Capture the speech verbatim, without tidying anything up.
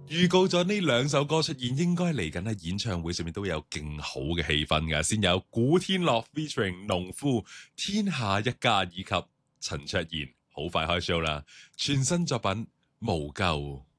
預告咗呢兩首歌出現，應該嚟緊喺演唱會上面都有勁好嘅氣氛㗎。先有古天樂 featuring 農夫、天下一家以及陳卓賢，好快開 show 啦！全新作品無救。